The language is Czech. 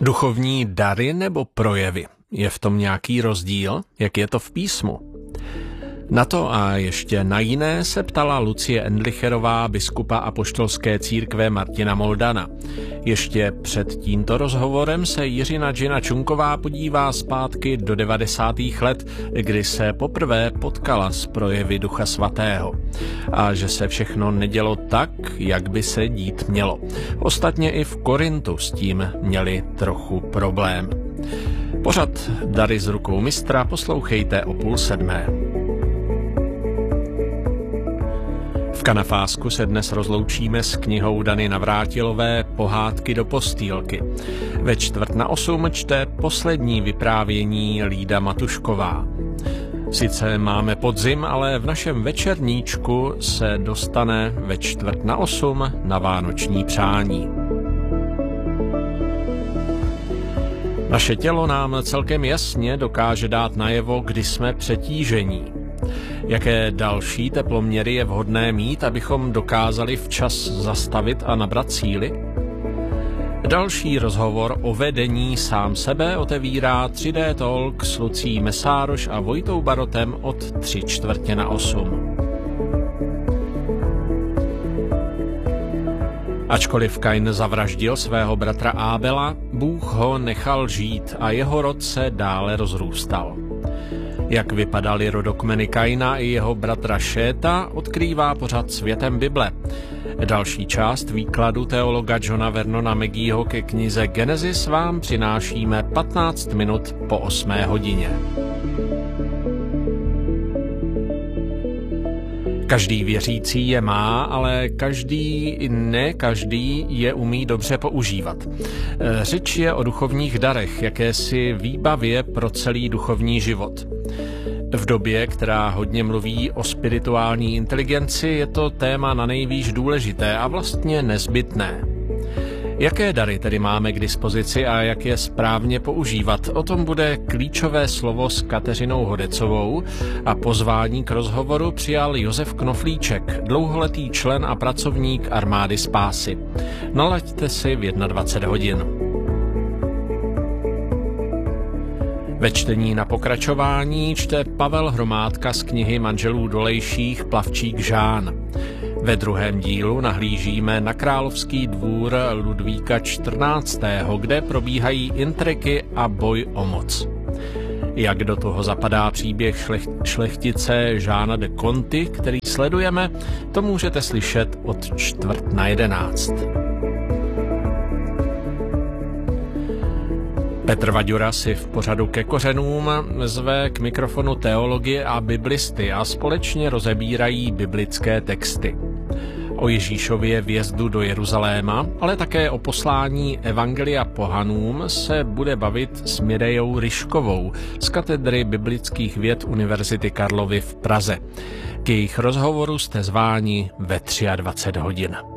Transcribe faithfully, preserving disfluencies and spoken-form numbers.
Duchovní dary nebo projevy? Je v tom nějaký rozdíl? Jak je to v písmu? Na to a ještě na jiné se ptala Lucie Endlicherová, biskupa apoštolské církve Martina Moldana. Ještě před tímto rozhovorem se Jiřina Džina Čunková podívá zpátky do devadesátých let, kdy se poprvé potkala s projevy Ducha Svatého. A že se všechno nedělo tak, jak by se dít mělo. Ostatně i v Korintu s tím měli trochu problém. Pořad Dary z rukou mistra poslouchejte o půl sedmé. V Kanafásku se dnes rozloučíme s knihou Dany Navrátilové Pohádky do postýlky. Ve čtvrt na osm čte poslední vyprávění Lída Matušková. Sice máme podzim, ale v našem večerníčku se dostane ve čtvrt na osm na vánoční přání. Naše tělo nám celkem jasně dokáže dát najevo, kdy jsme přetížení. Jaké další teploměry je vhodné mít, abychom dokázali včas zastavit a nabrat síly? Další rozhovor o vedení sám sebe otevírá tři dé Talk s Lucí Mesároš a Vojtou Barotem od tři čtvrtě na osm. Ačkoliv Kain zavraždil svého bratra Ábela, Bůh ho nechal žít a jeho rod se dále rozrůstal. Jak vypadaly rodokmeny Kaina i jeho bratra Šéta, odkrývá pořad Světem Bible. Další část výkladu teologa Johna Vernona Mageeho ke knize Genesis vám přinášíme patnáct minut po osmé hodině. Každý věřící je má, ale každý, ne každý je umí dobře používat. Řeč je o duchovních darech, jakési výbavě pro celý duchovní život. V době, která hodně mluví o spirituální inteligenci, je to téma nanejvýš důležité a vlastně nezbytné. Jaké dary tedy máme k dispozici a jak je správně používat? O tom bude klíčové slovo s Kateřinou Hodecovou a pozvání k rozhovoru přijal Josef Knoflíček, dlouholetý člen a pracovník Armády spásy. Nalaďte si v dvacet jedna hodin. Ve čtení na pokračování čte Pavel Hromádka z knihy Manželů Dolejších Plavčík Žán. Ve druhém dílu nahlížíme na královský dvůr Ludvíka čtrnáctého, kde probíhají intriky a boj o moc. Jak do toho zapadá příběh šlech, šlechtice Žána de Conty, který sledujeme, to můžete slyšet od čtvrt na jedenáct. Petr Vaďura si v pořadu Ke kořenům zve k mikrofonu teology a biblisty a společně rozebírají biblické texty. O Ježíšově vjezdu do Jeruzaléma, ale také o poslání evangelia pohanům se bude bavit s Mirejou Ryškovou z katedry biblických věd Univerzity Karlovy v Praze. K jejich rozhovoru jste zváni ve dvacet tři hodin.